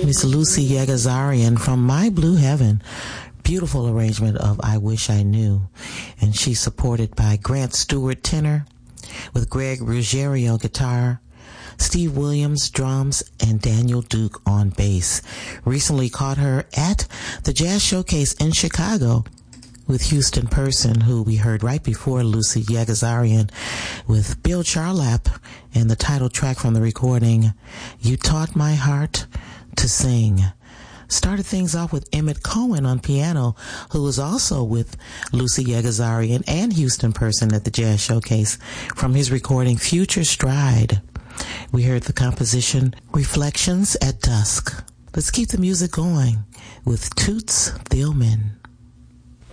Miss Lucy Yegazarian from My Blue Heaven. Beautiful arrangement of I Wish I Knew. And she's supported by Grant Stewart tenor with Greg Ruggiero guitar, Steve Williams drums, and Daniel Duke on bass. Recently caught her at the Jazz Showcase in Chicago with Houston Person, who we heard right before Lucy Yegazarian, with Bill Charlap and the title track from the recording, You Taught My Heart to Sing. Started things off with Emmett Cohen on piano, who was also with Lucy Yegazarian and Houston Person at the Jazz Showcase, from his recording Future Stride. We heard the composition Reflections at Dusk. Let's keep the music going with Toots Thielman.